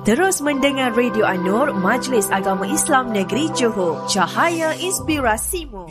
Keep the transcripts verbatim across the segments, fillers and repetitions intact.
Terus mendengar Radio An-Nur, Majlis Agama Islam Negeri Johor. Cahaya inspirasimu.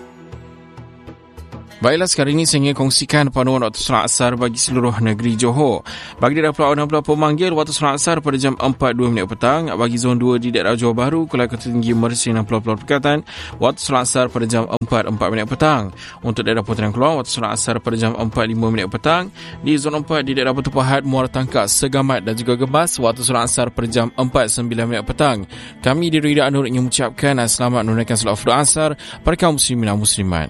Baiklah, sekarang ini saya ingin kongsikan panduan waktu solat asar bagi seluruh negeri Johor. Bagi daerah Pulau enam puluh pemanggil, waktu solat asar pada jam empat dua minit petang. Bagi zon dua di daerah Johor Bahru, Kuala Ketinggi Mersing enam puluh Perkatan, waktu solat asar pada jam empat empat minit petang. Untuk daerah Putrajaya Keluar, waktu solat asar pada jam empat lima minit petang. Di zon empat di daerah Batu Pahat, Muara Tangkas, Segamat dan juga Gebas, waktu solat asar pada jam empat sembilan minit petang. Kami di Radio An-Nur ingin mengucapkan selamat menunaikan solat Fardhu Asar pada kaum muslimin dan muslimat.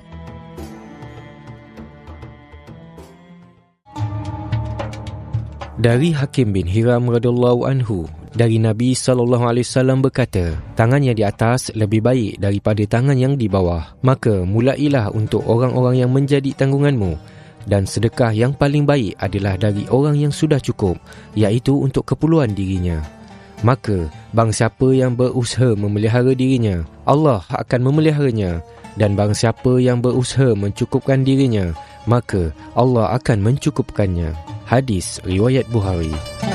Dari Hakim bin Hiram radhiyallahu anhu, dari Nabi sallallahu alaihi wasallam berkata, tangan yang di atas lebih baik daripada tangan yang di bawah. Maka mulailah untuk orang-orang yang menjadi tanggunganmu, dan sedekah yang paling baik adalah dari orang yang sudah cukup, iaitu untuk keperluan dirinya. Maka barang siapa yang berusaha memelihara dirinya, Allah akan memeliharanya, dan barang siapa yang berusaha mencukupkan dirinya, maka Allah akan mencukupkannya. Hadis riwayat Bukhari.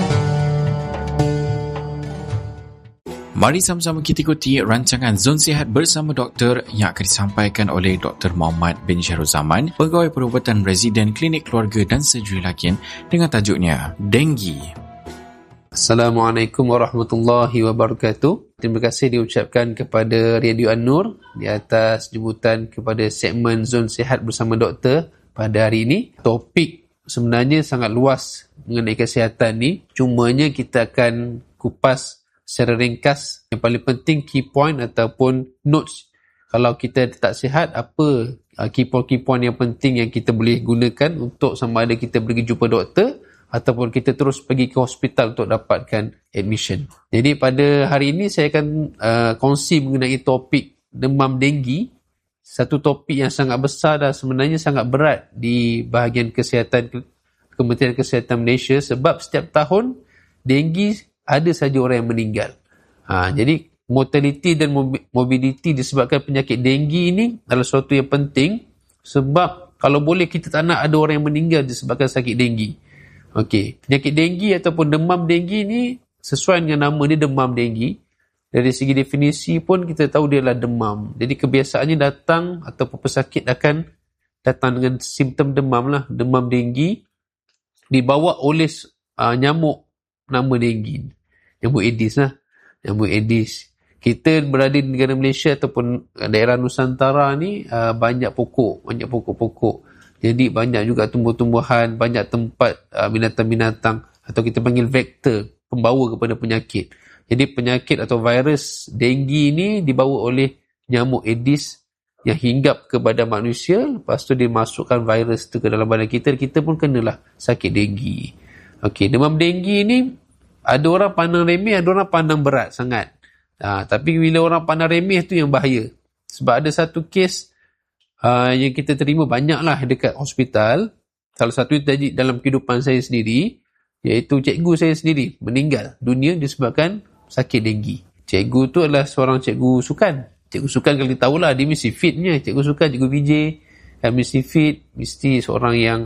Mari sama-sama kita ikuti rancangan Zon Sihat bersama doktor yang akan disampaikan oleh Doktor Muhammad bin Syahrul Zaman, pegawai perubatan residen Klinik Keluarga dan Serjuri Lakin, dengan tajuknya Denggi. Assalamualaikum warahmatullahi wabarakatuh. Terima kasih diucapkan kepada Radio An-Nur di atas jemputan kepada segmen Zon Sihat bersama doktor pada hari ini. Topik sebenarnya sangat luas mengenai kesihatan ni, cumanya kita akan kupas secara ringkas yang paling penting key point ataupun notes. Kalau kita tak sihat, apa key point-key point yang penting yang kita boleh gunakan untuk sama ada kita pergi jumpa doktor ataupun kita terus pergi ke hospital untuk dapatkan admission. Jadi pada hari ini saya akan uh, kongsi mengenai topik demam denggi. Satu topik yang sangat besar dan sebenarnya sangat berat di bahagian kesihatan Kementerian Kesihatan Malaysia, sebab setiap tahun denggi ada saja orang yang meninggal. Ha, jadi mortality dan morbidity disebabkan penyakit denggi ini adalah sesuatu yang penting, sebab kalau boleh kita tak nak ada orang yang meninggal disebabkan sakit denggi. Okey, penyakit denggi ataupun demam denggi ni sesuai dengan nama dia, demam denggi. Dari segi definisi pun kita tahu dia adalah demam. Jadi kebiasaannya datang ataupun pesakit akan datang dengan simptom demam lah, demam denggi, dibawa oleh uh, nyamuk nama denggi, nyamuk Aedes lah, nyamuk Aedes. Kita berada di negara Malaysia ataupun daerah Nusantara ni uh, banyak pokok, banyak pokok-pokok. Jadi banyak juga tumbuh-tumbuhan, banyak tempat uh, binatang-binatang atau kita panggil vektor, pembawa kepada penyakit. Jadi penyakit atau virus denggi ini dibawa oleh nyamuk Aedes yang hinggap ke badan manusia, lepas tu dia masukkan virus tu ke dalam badan kita, kita pun kenalah sakit denggi. Okey, demam denggi ni ada orang pandang remeh, ada orang pandang berat sangat. Ha, tapi bila orang pandang remeh tu yang bahaya. Sebab ada satu kes uh, yang kita terima banyaklah dekat hospital. Salah satu tadi dalam kehidupan saya sendiri, iaitu cikgu saya sendiri meninggal dunia disebabkan sakit denggi. Cikgu tu adalah seorang cikgu sukan. Cikgu sukan kalau kita tahulah, dia mesti fitnya. Cikgu sukan, cikgu V J, kan mesti fit, mesti seorang yang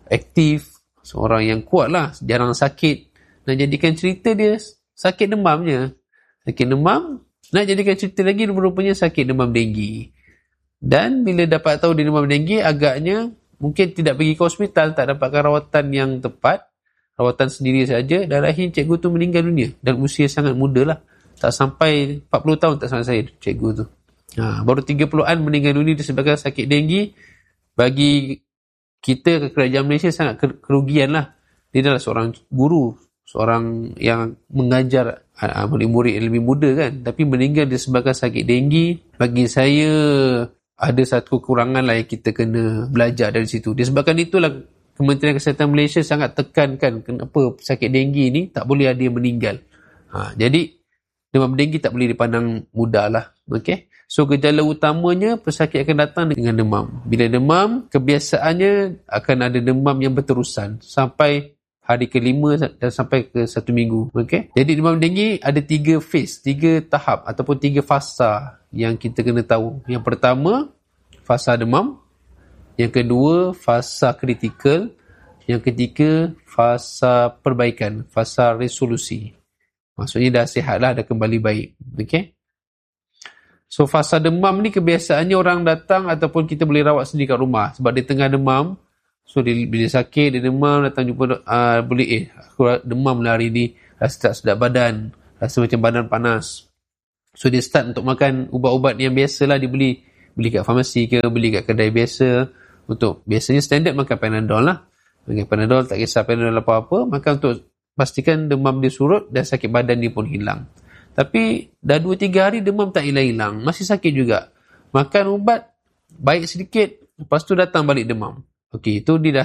aktif, seorang yang kuat lah, jarang sakit. Nak jadikan cerita dia sakit demamnya. Sakit demam, nak jadikan cerita lagi rupanya sakit demam denggi. Dan bila dapat tahu dia demam denggi, agaknya mungkin tidak pergi ke hospital, tak dapatkan rawatan yang tepat, rawatan sendiri saja, dan akhirnya cikgu tu meninggal dunia dalam usia sangat muda lah, tak sampai empat puluh tahun tak sampai saya cikgu tu. Ha, baru tiga puluhan meninggal dunia disebabkan sakit denggi. Bagi kita, kerajaan Malaysia, sangat kerugian lah. Dia adalah seorang guru, seorang yang mengajar uh, murid-murid yang lebih muda kan, tapi meninggal disebabkan sakit denggi. Bagi saya ada satu kekurangan lah yang kita kena belajar dari situ. Disebabkan itulah Kementerian Kesihatan Malaysia sangat tekankan kenapa sakit denggi ni tak boleh ada yang meninggal. Ha, jadi demam denggi tak boleh dipandang mudah lah. Okay? So gejala utamanya, pesakit akan datang dengan demam. Bila demam, kebiasaannya akan ada demam yang berterusan sampai hari kelima dan sampai ke satu minggu. Okay? Jadi demam denggi ada tiga phase, tiga tahap ataupun tiga fasa yang kita kena tahu. Yang pertama, fasa demam. Yang kedua, fasa kritikal. Yang ketiga, fasa perbaikan, fasa resolusi. Maksudnya dah sihat lah, dah kembali baik. Okey. So fasa demam ni kebiasaannya orang datang ataupun kita boleh rawat sendiri kat rumah. Sebab dia tengah demam. So dia, bila sakit, dia demam, datang jumpa uh, boleh eh aku demam lah hari ni, rasa tak sedap badan, rasa macam badan panas. So dia start untuk makan ubat-ubat yang biasa lah, dia beli beli kat farmasi ke, beli kat kedai biasa. Untuk biasanya standard makan Panadol lah. Makan Panadol, tak kisah Panadol apa-apa, makan untuk pastikan demam dia surut dan sakit badan dia pun hilang. Tapi dah dua tiga hari demam tak hilang-hilang, masih sakit juga. Makan ubat baik sedikit, lepas tu datang balik demam. Okey, itu dia dah